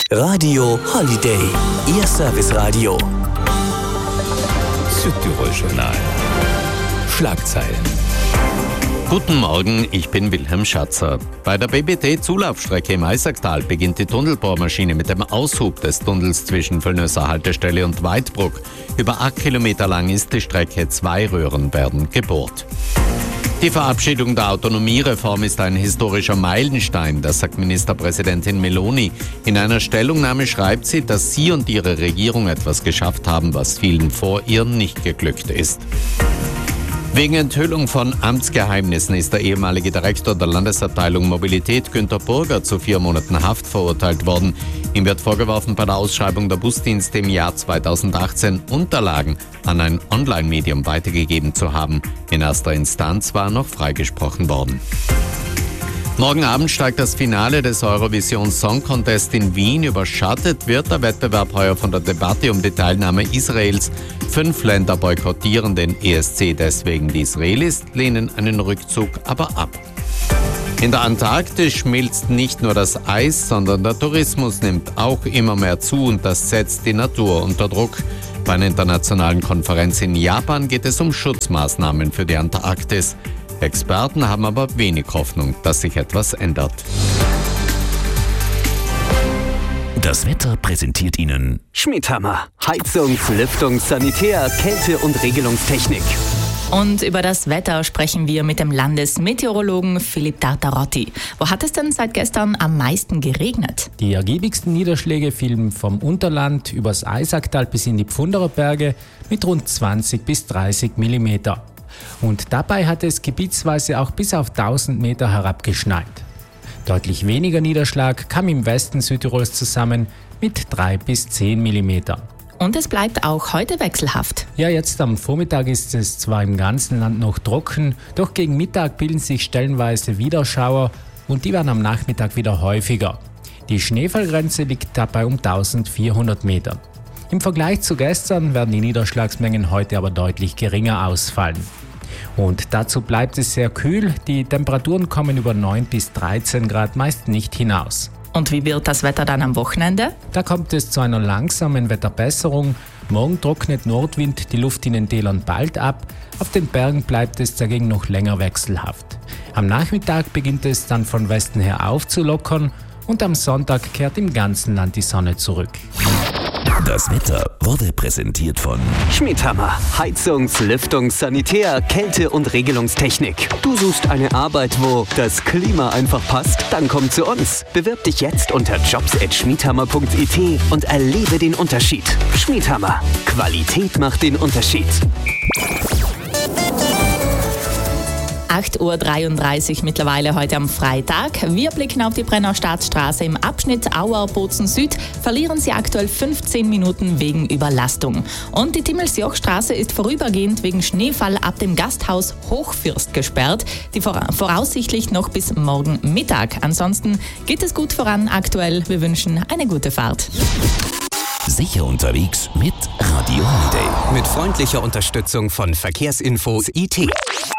Radio Holiday, Ihr Serviceradio. Südtirol Journal. Schlagzeilen. Guten Morgen, ich bin Wilhelm Schatzer. Bei der BBT-Zulaufstrecke im Eisacktal beginnt die Tunnelbohrmaschine mit dem Aushub des Tunnels zwischen Völlnöser Haltestelle und Weidbruck. Über 8 Kilometer lang ist die Strecke, 2 Röhren werden gebohrt. Die Verabschiedung der Autonomiereform ist ein historischer Meilenstein, das sagt Ministerpräsidentin Meloni. In einer Stellungnahme schreibt sie, dass sie und ihre Regierung etwas geschafft haben, was vielen vor ihr nicht geglückt ist. Wegen Enthüllung von Amtsgeheimnissen ist der ehemalige Direktor der Landesabteilung Mobilität Günter Burger zu 4 Monaten Haft verurteilt worden. Ihm wird vorgeworfen, bei der Ausschreibung der Busdienste im Jahr 2018 Unterlagen an ein Online-Medium weitergegeben zu haben. In erster Instanz war er noch freigesprochen worden. Morgen Abend steigt das Finale des Eurovision Song Contest in Wien. Überschattet wird der Wettbewerb heuer von der Debatte um die Teilnahme Israels. 5 Länder boykottieren den ESC deswegen. Die Israelis lehnen einen Rückzug aber ab. In der Antarktis schmilzt nicht nur das Eis, sondern der Tourismus nimmt auch immer mehr zu und das setzt die Natur unter Druck. Bei einer internationalen Konferenz in Japan geht es um Schutzmaßnahmen für die Antarktis. Experten haben aber wenig Hoffnung, dass sich etwas ändert. Das Wetter präsentiert Ihnen Schmiedhammer. Heizungs-, Lüftungs-, Sanitär-, Kälte- und Regelungstechnik. Und über das Wetter sprechen wir mit dem Landesmeteorologen Philipp Tartarotti. Wo hat es denn seit gestern am meisten geregnet? Die ergiebigsten Niederschläge fielen vom Unterland übers Eisacktal bis in die Pfunderer Berge mit rund 20 bis 30 Millimeter. Und dabei hat es gebietsweise auch bis auf 1000 Meter herabgeschneit. Deutlich weniger Niederschlag kam im Westen Südtirols zusammen mit 3 bis 10 Millimeter. Und es bleibt auch heute wechselhaft. Ja, jetzt am Vormittag ist es zwar im ganzen Land noch trocken, doch gegen Mittag bilden sich stellenweise Wiederschauer und die werden am Nachmittag wieder häufiger. Die Schneefallgrenze liegt dabei um 1400 Meter. Im Vergleich zu gestern werden die Niederschlagsmengen heute aber deutlich geringer ausfallen. Und dazu bleibt es sehr kühl, die Temperaturen kommen über 9 bis 13 Grad meist nicht hinaus. Und wie wird das Wetter dann am Wochenende? Da kommt es zu einer langsamen Wetterbesserung. Morgen trocknet Nordwind die Luft in den Tälern bald ab. Auf den Bergen bleibt es dagegen noch länger wechselhaft. Am Nachmittag beginnt es dann von Westen her aufzulockern und am Sonntag kehrt im ganzen Land die Sonne zurück. Das Wetter wurde präsentiert von Schmiedhammer. Heizungs-, Lüftungs-, Sanitär-, Kälte- und Regelungstechnik. Du suchst eine Arbeit, wo das Klima einfach passt? Dann komm zu uns. Bewirb dich jetzt unter jobs@schmiedhammer.it und erlebe den Unterschied. Schmiedhammer. Qualität macht den Unterschied. 8.33 Uhr mittlerweile heute am Freitag. Wir blicken auf die Brenner Staatsstraße im Abschnitt Auer-Bozen Süd. Verlieren Sie aktuell 15 Minuten wegen Überlastung. Und die Timmelsjochstraße ist vorübergehend wegen Schneefall ab dem Gasthaus Hochfürst gesperrt. Die voraussichtlich noch bis morgen Mittag. Ansonsten geht es gut voran aktuell. Wir wünschen eine gute Fahrt. Sicher unterwegs mit Radio Holiday. Mit freundlicher Unterstützung von Verkehrsinfo IT.